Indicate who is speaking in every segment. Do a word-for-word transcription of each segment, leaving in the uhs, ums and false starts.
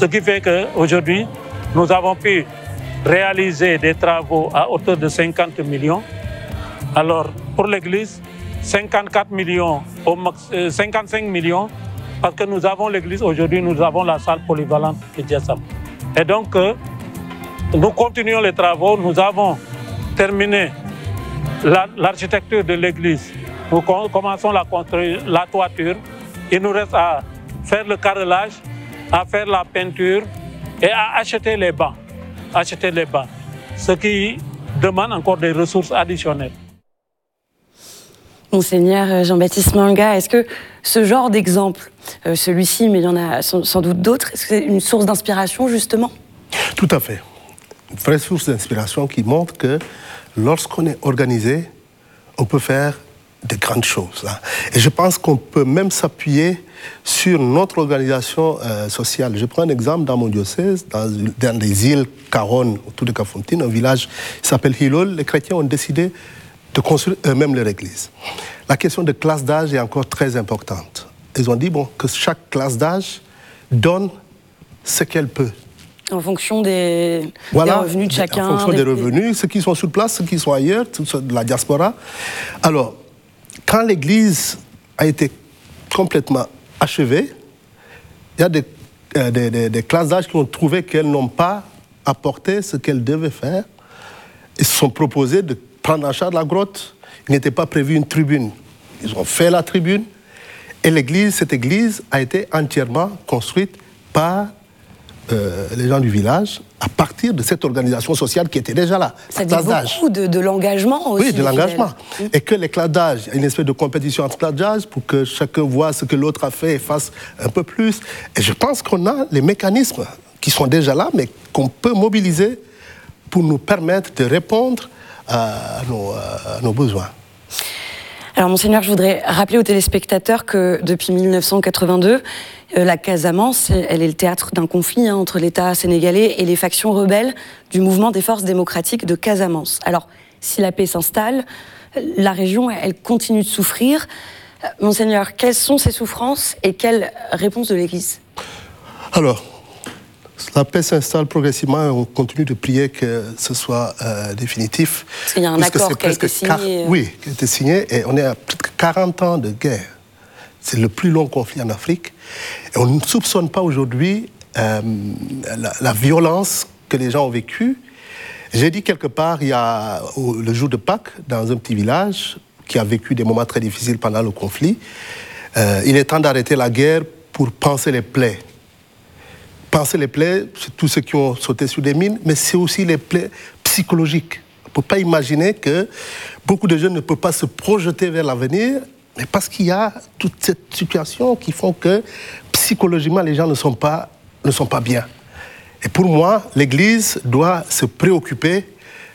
Speaker 1: Ce qui fait qu'aujourd'hui, nous avons pu réaliser des travaux à hauteur de cinquante millions. Alors, pour l'église, cinquante-quatre millions, au max, euh, cinquante-cinq millions, parce que nous avons l'église aujourd'hui, nous avons la salle polyvalente de Diassam. Et donc, euh, nous continuons les travaux. Nous avons terminé la, l'architecture de l'église. Nous com- commençons à construire la toiture. Il nous reste à faire le carrelage, à faire la peinture et à acheter les bancs. Acheter les bancs. Ce qui demande encore des ressources additionnelles.
Speaker 2: Monseigneur Jean-Baptiste Manga, est-ce que ce genre d'exemple, euh, celui-ci, mais il y en a sans, sans doute d'autres, est-ce que c'est une source d'inspiration justement?
Speaker 3: Tout à fait. Une vraie source d'inspiration qui montre que lorsqu'on est organisé, on peut faire de grandes choses. Hein. Et je pense qu'on peut même s'appuyer sur notre organisation euh, sociale. Je prends un exemple dans mon diocèse, dans, dans les îles Caronne, autour de Kafountine, un village qui s'appelle Hilol. Les chrétiens ont décidé de construire eux-mêmes leur église. La question de classe d'âge est encore très importante. Ils ont dit bon, que chaque classe d'âge donne ce qu'elle peut.
Speaker 2: En fonction des,
Speaker 3: voilà,
Speaker 2: des revenus de chacun.
Speaker 3: En fonction des, des revenus, ceux qui sont sur place, ceux qui sont ailleurs, de la diaspora. Alors, quand l'église a été complètement achevée, il y a des, euh, des, des, des classes d'âge qui ont trouvé qu'elles n'ont pas apporté ce qu'elles devaient faire. Ils se sont proposés de prendre en charge la grotte. Il n'était pas prévu une tribune. Ils ont fait la tribune. Et l'église, cette église a été entièrement construite par euh, les gens du village à partir de cette organisation sociale qui était déjà là.
Speaker 2: Ça dit beaucoup de, de l'engagement aussi.
Speaker 3: Oui, de l'engagement. Mmh. Et que les classes d'âge, il y a une espèce de compétition entre classes d'âge pour que chacun voit ce que l'autre a fait et fasse un peu plus. Et je pense qu'on a les mécanismes qui sont déjà là, mais qu'on peut mobiliser pour nous permettre de répondre à nos, à nos besoins.
Speaker 2: Alors, Monseigneur, je voudrais rappeler aux téléspectateurs que depuis mille neuf cent quatre-vingt-deux, euh, la Casamance, elle est le théâtre d'un conflit hein, entre l'État sénégalais et les factions rebelles du mouvement des forces démocratiques de Casamance. Alors, si la paix s'installe, la région, elle continue de souffrir. Euh, Monseigneur, quelles sont ces souffrances et quelle réponse de l'Église?
Speaker 3: Alors, la paix s'installe progressivement et on continue de prier que ce soit euh, définitif.
Speaker 2: Parce qu'il y a un accord qui a été signé.
Speaker 3: Car... Oui, qui a été signé et on est à plus de quarante ans de guerre. C'est le plus long conflit en Afrique. Et on ne soupçonne pas aujourd'hui euh, la, la violence que les gens ont vécue. J'ai dit quelque part, il y a le jour de Pâques, dans un petit village qui a vécu des moments très difficiles pendant le conflit, euh, il est temps d'arrêter la guerre pour panser les plaies. Penser les plaies, c'est tous ceux qui ont sauté sur des mines, mais c'est aussi les plaies psychologiques. On ne peut pas imaginer que beaucoup de jeunes ne peuvent pas se projeter vers l'avenir, mais parce qu'il y a toute cette situation qui font que psychologiquement, les gens ne sont pas, ne sont pas bien. Et pour moi, l'Église doit se préoccuper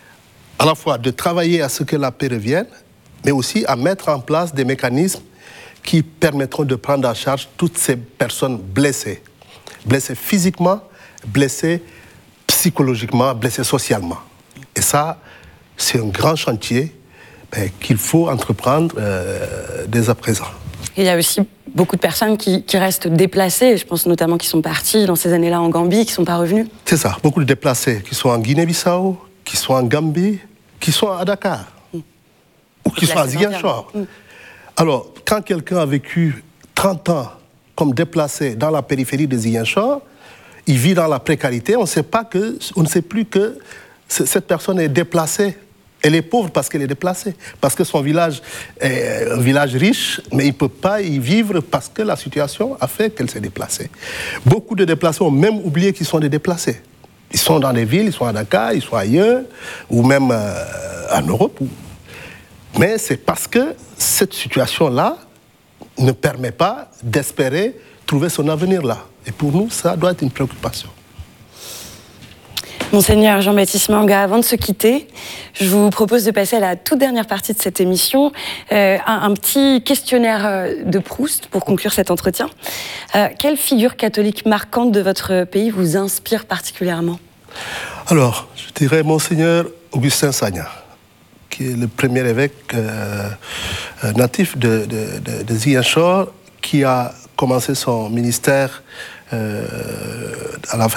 Speaker 3: à la fois de travailler à ce que la paix revienne, mais aussi à mettre en place des mécanismes qui permettront de prendre en charge toutes ces personnes blessées. Blessés physiquement, blessés psychologiquement, blessés socialement. Et ça, c'est un grand chantier ben, qu'il faut entreprendre euh, dès à présent.
Speaker 2: Il y a aussi beaucoup de personnes qui, qui restent déplacées, je pense notamment qui sont parties dans ces années-là en Gambie, qui ne sont pas revenus.
Speaker 3: C'est ça, beaucoup de déplacés qui sont en Guinée-Bissau, qui sont en Gambie, qui sont à Dakar, mmh. ou qui sont à Ziguinchor. Mmh. Alors, quand quelqu'un a vécu trente ans comme déplacé dans la périphérie de Ziguinchor, il vit dans la précarité, on ne sait pas que, on ne sait plus que cette personne est déplacée. Elle est pauvre parce qu'elle est déplacée, parce que son village est un village riche, mais il ne peut pas y vivre parce que la situation a fait qu'elle s'est déplacée. Beaucoup de déplacés ont même oublié qu'ils sont des déplacés. Ils sont dans les villes, ils sont à Dakar, ils sont ailleurs, ou même euh, en Europe. Mais c'est parce que cette situation-là ne permet pas d'espérer trouver son avenir là. Et pour nous, ça doit être une préoccupation.
Speaker 2: Monseigneur Jean-Baptiste Manga, avant de se quitter, je vous propose de passer à la toute dernière partie de cette émission, euh, un, un petit questionnaire de Proust pour conclure cet entretien. Euh, quelle figure catholique marquante de votre pays vous inspire particulièrement?
Speaker 3: Alors, je dirais Monseigneur Augustin Sagna, qui est le premier évêque euh, natif de, de, de, de Ziguinchor, qui a commencé son ministère euh, à la fin